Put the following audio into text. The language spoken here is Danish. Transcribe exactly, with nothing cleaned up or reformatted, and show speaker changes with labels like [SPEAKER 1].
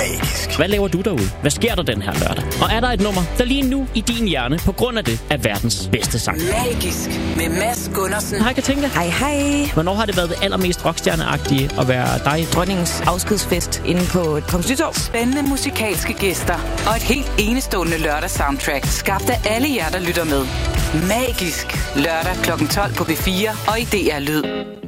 [SPEAKER 1] magisk.
[SPEAKER 2] Hvad laver du derude? Hvad sker der den her lørdag? Og er der et nummer, der lige nu i din hjerne på grund af det er verdens bedste sang?
[SPEAKER 3] Magisk med Mads Gundersen.
[SPEAKER 2] Hej Katinka.
[SPEAKER 4] Hej hej.
[SPEAKER 2] Hvornår har det været det allermest rockstjerneagtige at være dig?
[SPEAKER 4] Dronningens afskedsfest inde på Kongens Nytorv.
[SPEAKER 3] Spændende musikalske gæster og et helt enestående lørdag-soundtrack, skabt af alle jer, der lytter med. Magisk lørdag klokken tolv på B fire og i D R Lyd.